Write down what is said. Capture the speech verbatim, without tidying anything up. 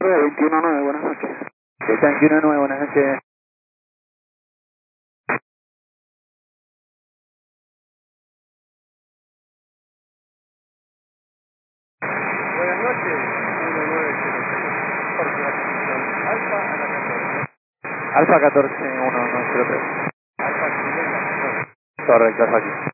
veintiuno nueve, buenas noches. veintiuno nueve, buenas noches. Buenas noches, uno nueve cero seis, Jorge Washington, Alfa a la catorce. Alfa catorce uno uno cero tres. Alfa Chilena, Correcto, Alfa aquí.